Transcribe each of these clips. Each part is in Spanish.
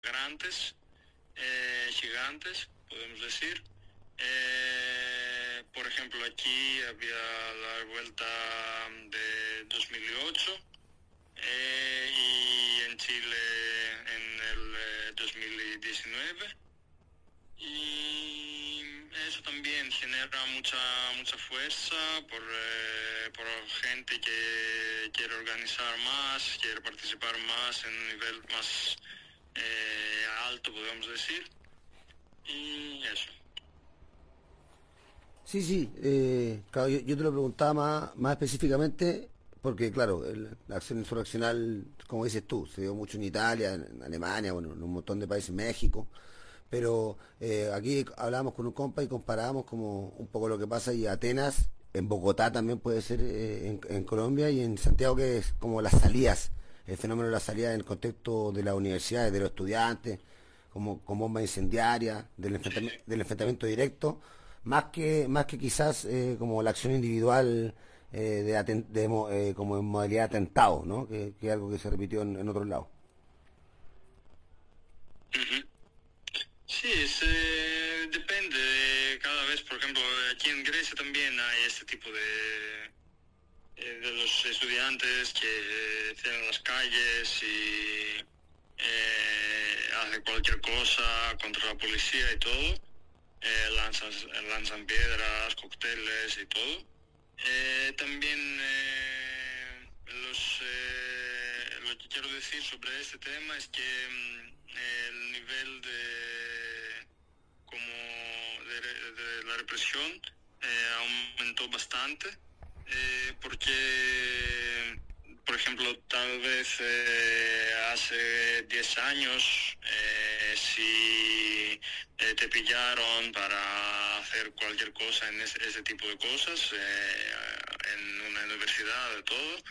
grandes, gigantes, podemos decir. Por ejemplo, aquí había la vuelta de 2008 y en Chile en el 2019. Y eso también genera mucha fuerza por gente que quiere organizar más, quiere participar más en un nivel más alto, podemos decir. Y eso. Sí, sí, claro, yo te lo preguntaba más específicamente porque, claro, la acción insurreccional, como dices tú, se dio mucho en Italia, en Alemania, bueno, en un montón de países, México, pero aquí hablábamos con un compa y comparábamos como un poco lo que pasa y Atenas, en Bogotá también puede ser, en Colombia y en Santiago, que es como las salidas, el fenómeno de las salidas en el contexto de las universidades, de los estudiantes, como con bomba incendiaria, Sí, sí. del enfrentamiento directo, más que quizás como la acción individual como en modalidad de atentado, ¿no? Que es algo que se repitió en otros lados. Ujú. Sí, depende de cada vez. Por ejemplo, aquí en Grecia también hay este tipo de los estudiantes que cierran las calles y hacen cualquier cosa contra la policía y todo. Lanzan piedras, cócteles y todo. También lo que quiero decir sobre este tema es que el nivel de la represión aumentó bastante porque, por ejemplo, tal vez hace 10 años, si te pillaron para hacer cualquier cosa en ese tipo de cosas, en una universidad, de todo,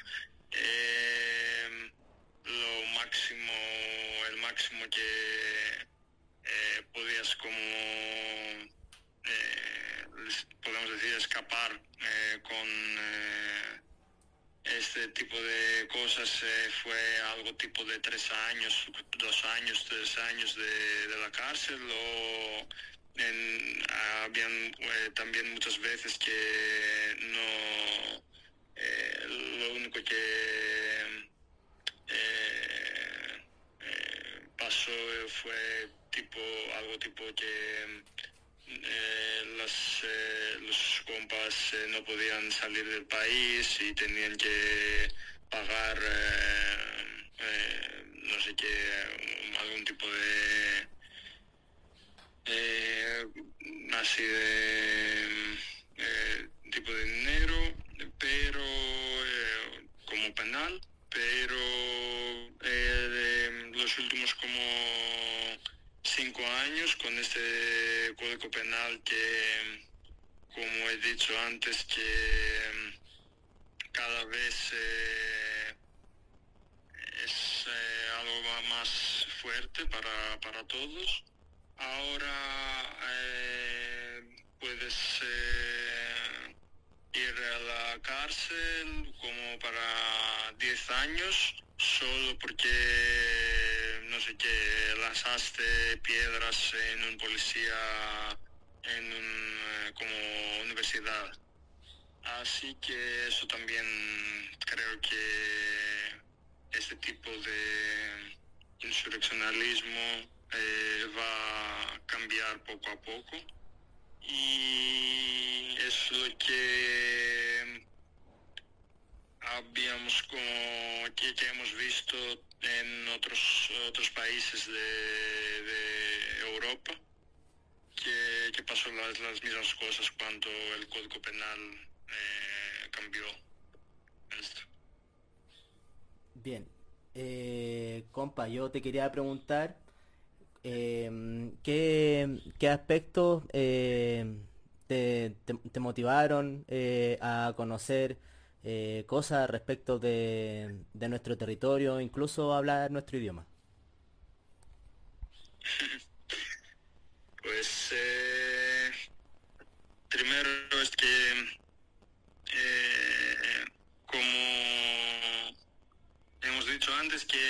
lo máximo, el máximo que podías como podemos decir escapar con este tipo de cosas fue algo tipo de 3 años, 2 años, 3 años de la cárcel o habían también muchas veces que no lo único que pasó fue algo tipo que los compas no podían salir del país y tenían que pagar no sé qué, algún tipo de eh, así de tipo de dinero, pero como penal, pero de los últimos como 5 años con este código penal que, como he dicho antes, que cada vez es algo más fuerte para todos. Ahora puedes ir a la cárcel como para 10 años solo porque, no sé qué, lanzaste piedras en un policía en como universidad. Así que eso también creo que este tipo de insurreccionalismo va a cambiar poco a poco y es lo que habíamos como que hemos visto en otros países de Europa que pasó las mismas cosas cuando el Código Penal cambió esto. Bien, compa, yo te quería preguntar qué aspectos te motivaron a conocer cosas respecto de nuestro territorio, incluso hablar nuestro idioma. Pues primero es que como hemos dicho antes que